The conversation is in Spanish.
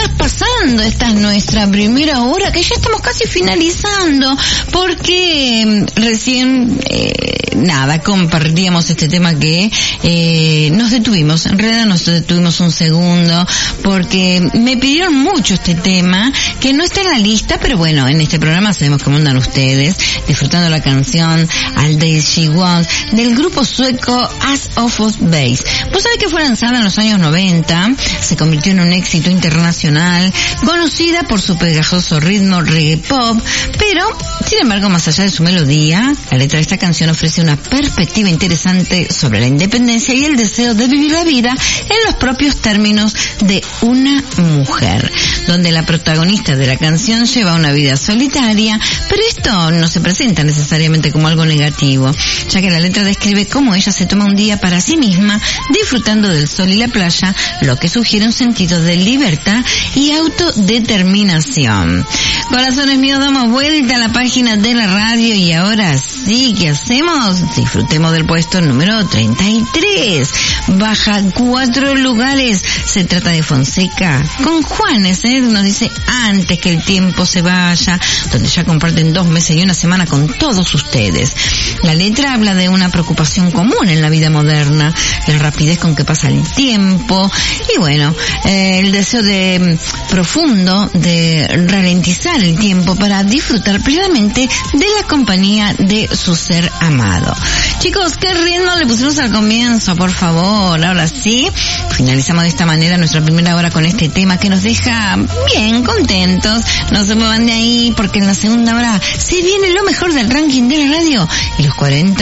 traspasando esta nuestra primera hora, que ya estamos casi finalizando, porque recién, compartíamos este tema que nos detuvimos. En realidad nos detuvimos un segundo, porque me pidieron mucho este tema, que no está en la lista, pero bueno, en este programa sabemos cómo andan ustedes, disfrutando la canción All Day She Wants, del grupo sueco As of Base. Vos sabés que fue lanzada en los años 90, se convirtió en un éxito internacional, conocida por su pegajoso ritmo reggae pop, pero, sin embargo, más allá de su melodía, la letra de esta canción ofrece una perspectiva interesante sobre la independencia y el deseo de vivir la vida en los propios términos de una mujer, donde la protagonista de la canción lleva una vida solitaria, pero esto no se presenta necesariamente como algo negativo, ya que la letra describe cómo ella se toma un día para sí misma, disfrutando del sol y la playa, lo que sugiere un sentido de libertad y autodeterminación. Corazones míos, damos vuelta a la página de la radio y ahora sí, ¿qué hacemos? Disfrutemos del puesto número 33. Baja 4 lugares. Se trata de Fonseca con Juanes, nos dice Antes que el tiempo se vaya, donde ya comparten 2 meses y 1 semana con todos ustedes. La letra habla de una preocupación común en la vida moderna, la rapidez con que pasa el tiempo y bueno, el deseo profundo de ralentizar el tiempo para disfrutar plenamente de la compañía de su ser amado. Chicos, ¿qué ritmo le pusimos al comienzo? Por favor, ahora sí, finalizamos de esta manera nuestra primera hora con este tema que nos deja bien contentos. No se muevan de ahí porque en la segunda hora se viene lo mejor del ranking de la radio y los 40